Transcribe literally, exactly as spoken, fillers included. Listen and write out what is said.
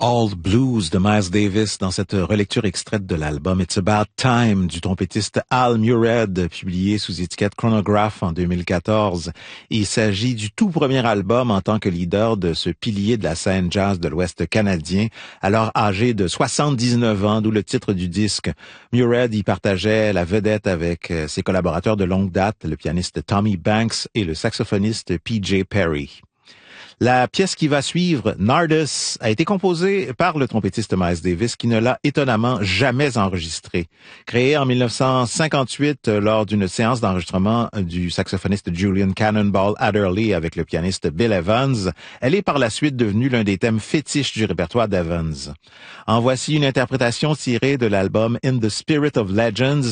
Old Blues de Miles Davis dans cette relecture extraite de l'album It's About Time du trompettiste Al Mured, publié sous étiquette Chronograph en deux mille quatorze. Il s'agit du tout premier album en tant que leader de ce pilier de la scène jazz de l'Ouest canadien, alors âgé de soixante-dix-neuf ans, d'où le titre du disque. Mured y partageait la vedette avec ses collaborateurs de longue date, le pianiste Tommy Banks et le saxophoniste P J Perry. La pièce qui va suivre, Nardus, a été composée par le trompettiste Miles Davis qui ne l'a étonnamment jamais enregistrée. Créée en mille neuf cent cinquante-huit lors d'une séance d'enregistrement du saxophoniste Julian Cannonball Adderley avec le pianiste Bill Evans, elle est par la suite devenue l'un des thèmes fétiches du répertoire d'Evans. En voici une interprétation tirée de l'album In the Spirit of Legends